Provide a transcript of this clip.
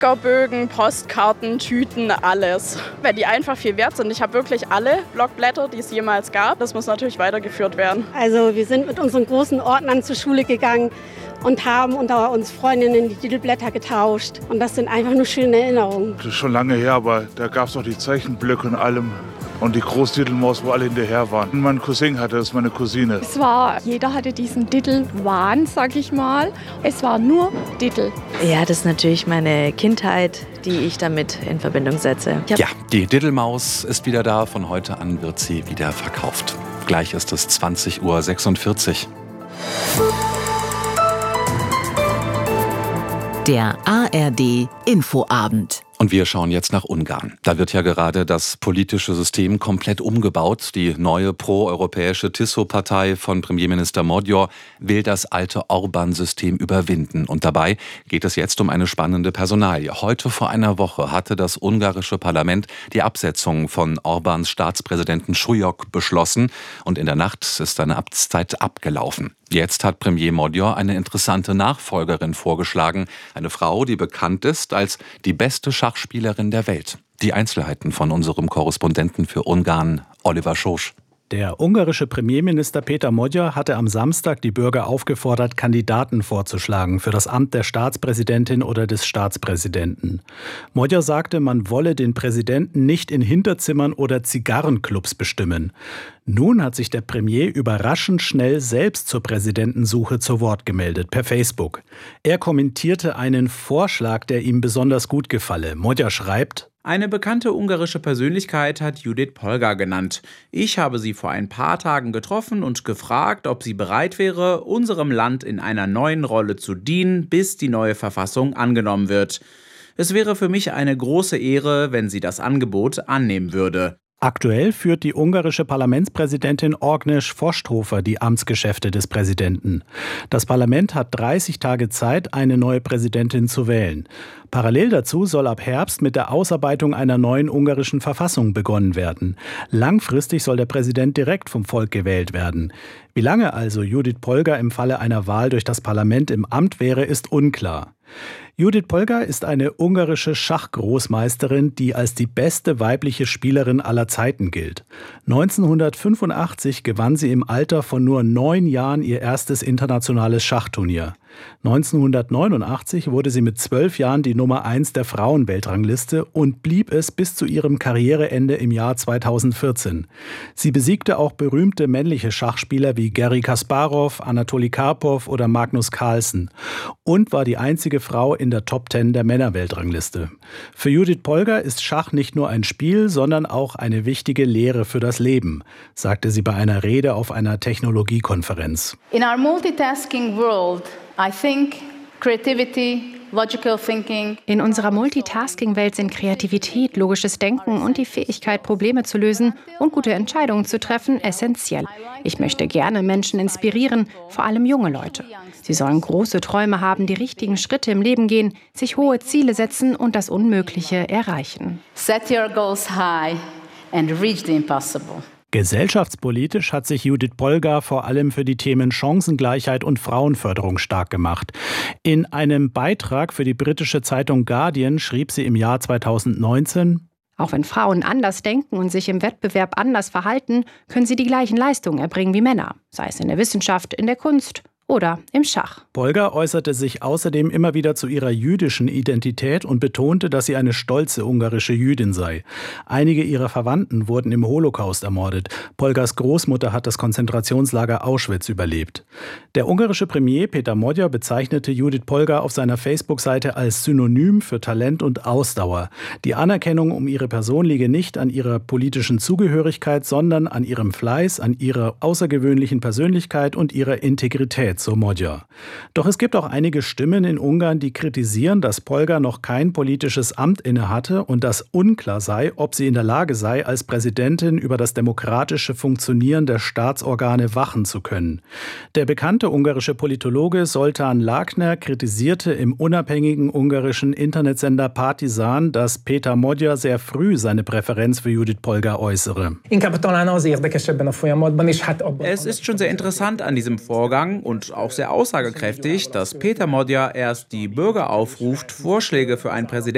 Stickerbögen, Postkarten, Tüten, alles. Weil die einfach viel wert sind. Ich habe wirklich alle Blockblätter, die es jemals gab. Das muss natürlich weitergeführt werden. Also wir sind mit unseren großen Ordnern zur Schule gegangen und haben unter uns Freundinnen die Titelblätter getauscht. Und das sind einfach nur schöne Erinnerungen. Das ist schon lange her, aber da gab es noch die Zeichenblöcke und allem. Und die Großtitelmaus, wo alle hinterher waren. Mein Cousin hatte das, meine Cousine. Jeder hatte diesen Titelwahn, sag ich mal. Es war nur Titel. Ja, das ist natürlich meine Kindheit, die ich damit in Verbindung setze. Ja, die Titelmaus ist wieder da. Von heute an wird sie wieder verkauft. Gleich ist es 20:46 Uhr. Der ARD Infoabend. Und wir schauen jetzt nach Ungarn. Da wird ja gerade das politische System komplett umgebaut. Die neue proeuropäische TISO-Partei von Premierminister Magyar will das alte Orbán-System überwinden. Und dabei geht es jetzt um eine spannende Personalie. Heute vor einer Woche hatte das ungarische Parlament die Absetzung von Orbáns Staatspräsidenten Súlyog beschlossen. Und in der Nacht ist seine Amtszeit abgelaufen. Jetzt hat Premier Magyar eine interessante Nachfolgerin vorgeschlagen. Eine Frau, die bekannt ist als die beste Schachspielerin der Welt. Die Einzelheiten von unserem Korrespondenten für Ungarn, Oliver Schosch. Der ungarische Premierminister Péter Magyar hatte am Samstag die Bürger aufgefordert, Kandidaten vorzuschlagen für das Amt der Staatspräsidentin oder des Staatspräsidenten. Magyar sagte, man wolle den Präsidenten nicht in Hinterzimmern oder Zigarrenclubs bestimmen. Nun hat sich der Premier überraschend schnell selbst zur Präsidentensuche zu Wort gemeldet, per Facebook. Er kommentierte einen Vorschlag, der ihm besonders gut gefalle. Magyar schreibt: Eine bekannte ungarische Persönlichkeit hat Judith Polgar genannt. Ich habe sie vor ein paar Tagen getroffen und gefragt, ob sie bereit wäre, unserem Land in einer neuen Rolle zu dienen, bis die neue Verfassung angenommen wird. Es wäre für mich eine große Ehre, wenn sie das Angebot annehmen würde. Aktuell führt die ungarische Parlamentspräsidentin Agnes Vosthofer die Amtsgeschäfte des Präsidenten. Das Parlament hat 30 Tage Zeit, eine neue Präsidentin zu wählen. Parallel dazu soll ab Herbst mit der Ausarbeitung einer neuen ungarischen Verfassung begonnen werden. Langfristig soll der Präsident direkt vom Volk gewählt werden. Wie lange also Judith Polgar im Falle einer Wahl durch das Parlament im Amt wäre, ist unklar. Judith Polgar ist eine ungarische Schachgroßmeisterin, die als die beste weibliche Spielerin aller Zeiten gilt. 1985 gewann sie im Alter von nur 9 Jahren ihr erstes internationales Schachturnier. 1989 wurde sie mit 12 Jahren die Nummer 1 der Frauenweltrangliste und blieb es bis zu ihrem Karriereende im Jahr 2014. Sie besiegte auch berühmte männliche Schachspieler wie Garry Kasparov, Anatoli Karpov oder Magnus Carlsen und war die einzige Frau in der Top 10 der Männerweltrangliste. Für Judith Polgar ist Schach nicht nur ein Spiel, sondern auch eine wichtige Lehre für das Leben, sagte sie bei einer Rede auf einer Technologiekonferenz. In our multitasking world, I think creativity, logical thinking. In unserer Multitasking-Welt sind Kreativität, logisches Denken und die Fähigkeit, Probleme zu lösen und gute Entscheidungen zu treffen, essentiell. Ich möchte gerne Menschen inspirieren, vor allem junge Leute. Sie sollen große Träume haben, die richtigen Schritte im Leben gehen, sich hohe Ziele setzen und das Unmögliche erreichen. Set your goals high and reach the impossible. Gesellschaftspolitisch hat sich Judith Polgar vor allem für die Themen Chancengleichheit und Frauenförderung stark gemacht. In einem Beitrag für die britische Zeitung Guardian schrieb sie im Jahr 2019: Auch wenn Frauen anders denken und sich im Wettbewerb anders verhalten, können sie die gleichen Leistungen erbringen wie Männer, sei es in der Wissenschaft, in der Kunst oder im Schach. Polgar äußerte sich außerdem immer wieder zu ihrer jüdischen Identität und betonte, dass sie eine stolze ungarische Jüdin sei. Einige ihrer Verwandten wurden im Holocaust ermordet. Polgars Großmutter hat das Konzentrationslager Auschwitz überlebt. Der ungarische Premier Péter Magyar bezeichnete Judith Polgar auf seiner Facebook-Seite als Synonym für Talent und Ausdauer. Die Anerkennung um ihre Person liege nicht an ihrer politischen Zugehörigkeit, sondern an ihrem Fleiß, an ihrer außergewöhnlichen Persönlichkeit und ihrer Integrität, so Magyar. Doch es gibt auch einige Stimmen in Ungarn, die kritisieren, dass Polgar noch kein politisches Amt innehatte und dass unklar sei, ob sie in der Lage sei, als Präsidentin über das demokratische Funktionieren der Staatsorgane wachen zu können. Der bekannte ungarische Politologe Zoltán Lákner kritisierte im unabhängigen ungarischen Internetsender Partizan, dass Péter Magyar sehr früh seine Präferenz für Judith Polgar äußere. Es ist schon sehr interessant an diesem Vorgang und auch sehr aussagekräftig, dass Péter Magyar erst die Bürger aufruft, Vorschläge für einen Präsidenten